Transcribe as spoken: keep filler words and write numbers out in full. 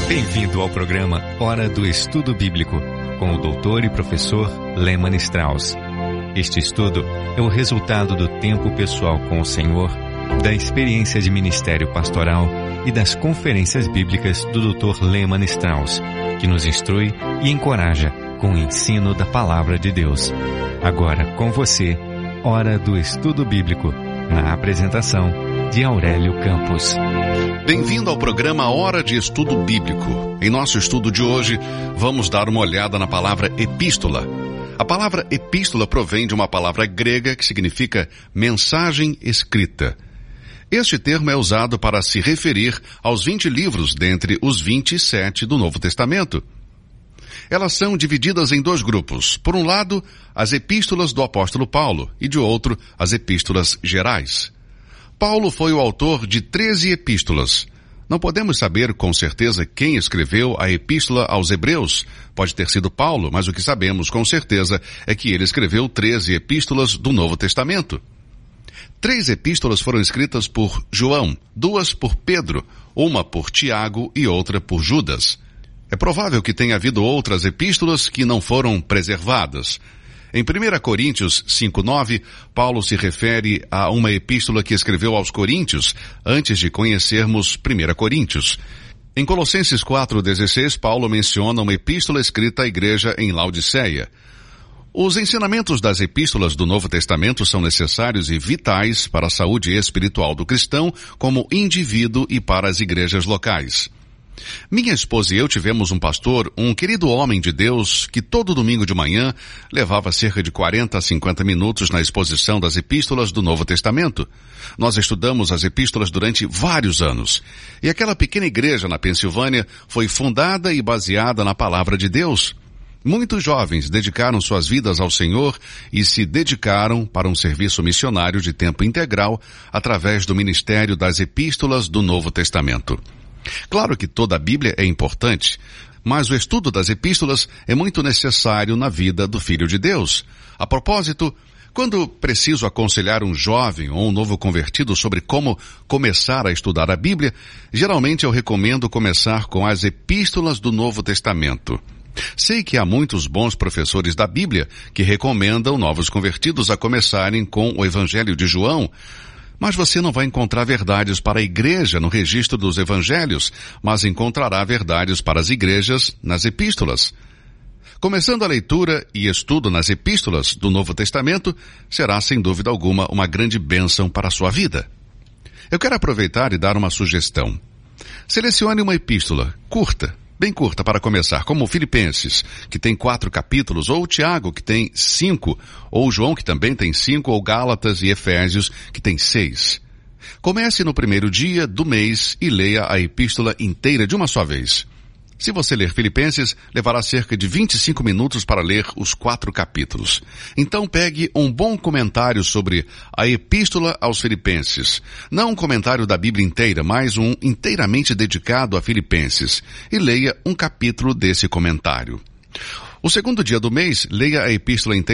Bem-vindo ao programa Hora do Estudo Bíblico, com o doutor e professor Lehmann Strauss. Este estudo é o resultado do tempo pessoal com o Senhor, da experiência de ministério pastoral e das conferências bíblicas do doutor Lehmann Strauss, que nos instrui e encoraja com o ensino da Palavra de Deus. Agora com você, Hora do Estudo Bíblico, na apresentação de Aurélio Campos. Bem-vindo ao programa Hora de Estudo Bíblico. Em nosso estudo de hoje, vamos dar uma olhada na palavra epístola. A palavra epístola provém de uma palavra grega que significa mensagem escrita. Este termo é usado para se referir aos vinte livros dentre os vinte e sete do Novo Testamento. Elas são divididas em dois grupos. Por um lado, as epístolas do apóstolo Paulo e, de outro, as epístolas gerais. Paulo foi o autor de treze epístolas. Não podemos saber com certeza quem escreveu a epístola aos Hebreus. Pode ter sido Paulo, mas o que sabemos com certeza é que ele escreveu treze epístolas do Novo Testamento. Três epístolas foram escritas por João, duas por Pedro, uma por Tiago e outra por Judas. É provável que tenha havido outras epístolas que não foram preservadas. Em primeira Coríntios cinco, nove, Paulo se refere a uma epístola que escreveu aos Coríntios, antes de conhecermos primeira Coríntios. Em Colossenses quatro, dezesseis, Paulo menciona uma epístola escrita à igreja em Laodiceia. Os ensinamentos das epístolas do Novo Testamento são necessários e vitais para a saúde espiritual do cristão como indivíduo e para as igrejas locais. Minha esposa e eu tivemos um pastor, um querido homem de Deus, que todo domingo de manhã levava cerca de quarenta a cinquenta minutos na exposição das epístolas do Novo Testamento. Nós estudamos as epístolas durante vários anos. E aquela pequena igreja na Pensilvânia foi fundada e baseada na palavra de Deus. Muitos jovens dedicaram suas vidas ao Senhor e se dedicaram para um serviço missionário de tempo integral através do ministério das epístolas do Novo Testamento. Claro que toda a Bíblia é importante, mas o estudo das epístolas é muito necessário na vida do Filho de Deus. A propósito, quando preciso aconselhar um jovem ou um novo convertido sobre como começar a estudar a Bíblia, geralmente eu recomendo começar com as epístolas do Novo Testamento. Sei que há muitos bons professores da Bíblia que recomendam novos convertidos a começarem com o Evangelho de João, mas você não vai encontrar verdades para a igreja no registro dos evangelhos, mas encontrará verdades para as igrejas nas epístolas. Começando a leitura e estudo nas epístolas do Novo Testamento, será sem dúvida alguma uma grande bênção para a sua vida. Eu quero aproveitar e dar uma sugestão. Selecione uma epístola curta, bem curta para começar, como Filipenses, que tem quatro capítulos, ou Tiago, que tem cinco, ou João, que também tem cinco, ou Gálatas e Efésios, que tem seis. Comece no primeiro dia do mês e leia a epístola inteira de uma só vez. Se você ler Filipenses, levará cerca de vinte e cinco minutos para ler os quatro capítulos. Então pegue um bom comentário sobre a epístola aos Filipenses. Não um comentário da Bíblia inteira, mas um inteiramente dedicado a Filipenses. E leia um capítulo desse comentário. O segundo dia do mês, leia a epístola inteira